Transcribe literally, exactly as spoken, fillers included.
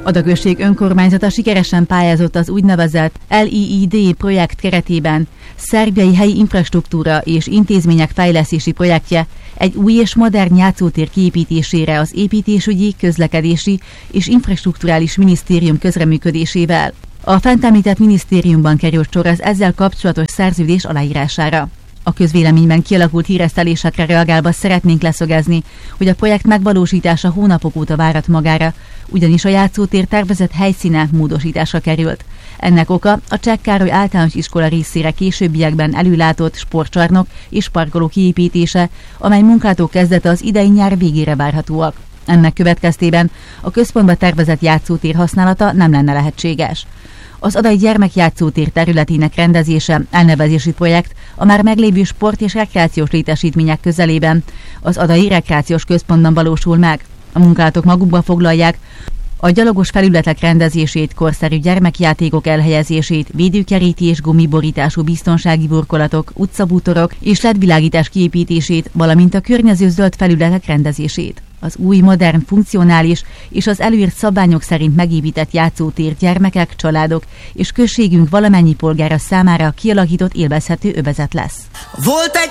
Ada község önkormányzata sikeresen pályázott az úgynevezett el i i dé projekt keretében. Szerbiai helyi infrastruktúra és intézmények fejlesztési projektje egy új és modern játszótér kiépítésére az építésügyi, közlekedési és infrastrukturális minisztérium közreműködésével. A fent említett minisztériumban került sor az ezzel kapcsolatos szerződés aláírására. A közvéleményben kialakult híresztelésekre reagálva szeretnénk leszögezni, hogy a projekt megvalósítása hónapok óta várat magára, ugyanis a játszótér tervezett helyszíne módosításra került. Ennek oka a Cseh Károly általános iskola részére későbbiekben előlátott sportcsarnok és parkoló kiépítése, amely munkátok kezdete az idei nyár végére várhatóak. Ennek következtében a központba tervezett játszótér használata nem lenne lehetséges. Az Adai gyermekjátszótér területének rendezése elnevezési projekt a már meglévő sport- és rekreációs létesítmények közelében, az Adai rekreációs központban valósul meg. A munkálatok magukba foglalják a gyalogos felületek rendezését, korszerű gyermekjátékok elhelyezését, védőkerítés, gumiborítású biztonsági burkolatok, utcabútorok és ledvilágítás kiépítését, valamint a környező zöld felületek rendezését. Az új, modern, funkcionális és az előírt szabványok szerint megépített játszótér gyermekek, családok és községünk valamennyi polgára számára kialakított élvezhető övezet lesz. Volt egy